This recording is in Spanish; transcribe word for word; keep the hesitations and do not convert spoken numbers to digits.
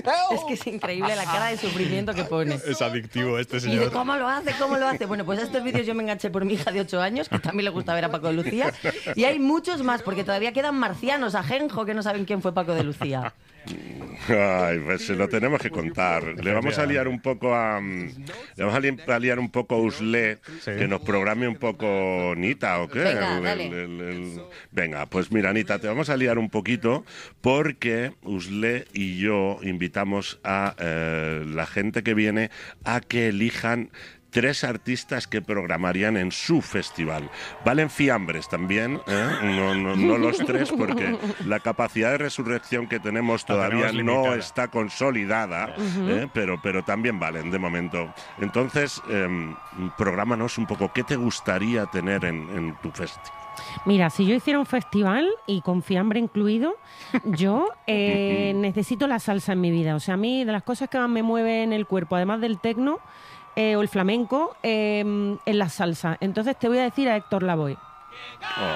Es que es increíble la cara de sufrimiento que pone. Es adictivo este Y señor. dice, ¿cómo lo hace? ¿Cómo lo hace? Bueno, pues a estos vídeos yo me enganché por mi hija de ocho años, que también le gusta ver a Paco de Lucía. Y hay muchos más, porque todavía quedan marcianos, ajenjo, que no saben quién fue Paco de Lucía. Ay, pues se lo tenemos que contar. Le vamos a liar un poco a... Le vamos a, li a liar un poco a Usle, sí. que nos programe un poco Nita, ¿o qué? Venga, el, dale. el, el, el... Venga, pues mira, Nita, te vamos a liar un poquito porque Usle y yo invitamos a eh, la gente que viene a que elijan tres artistas que programarían en su festival. Valen fiambres también, ¿eh? no, no, no los tres, porque la capacidad de resurrección que tenemos todavía tenemos no está consolidada, uh-huh. ¿eh? pero, pero también valen de momento. Entonces, eh, prográmanos un poco, ¿qué te gustaría tener en, en tu festival? Mira, si yo hiciera un festival y con fiambre incluido, yo eh, necesito la salsa en mi vida. O sea, a mí de las cosas que más me mueven el cuerpo, además del tecno, Eh, o el flamenco, eh, en la salsa. Entonces te voy a decir a Héctor Lavoe. Oh,